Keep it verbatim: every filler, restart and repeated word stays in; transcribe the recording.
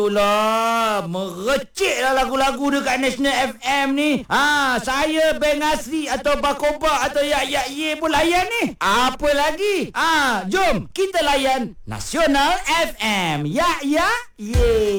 Itulah, merecik lah lagu-lagu dekat National F M ni. Ha, saya Beng Asri atau Bakoba atau Yak Yak Ye pun layan ni. Apa lagi? Ha, jom kita layan Nasional F M. Yak Yak Ye.